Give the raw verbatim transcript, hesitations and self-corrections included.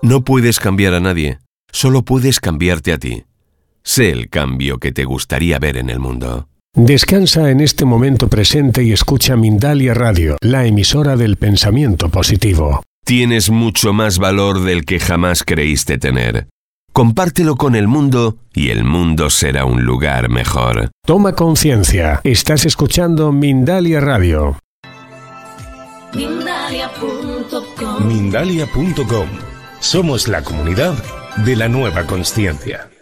No puedes cambiar a nadie, solo puedes cambiarte a ti. Sé el cambio que te gustaría ver en el mundo. Descansa en este momento presente y escucha Mindalia Radio, la emisora del pensamiento positivo. Tienes mucho más valor del que jamás creíste tener. Compártelo con el mundo y el mundo será un lugar mejor. Toma conciencia. Estás escuchando Mindalia Radio. Mindalia punto com. Mindalia punto com. Somos la comunidad de la nueva consciencia.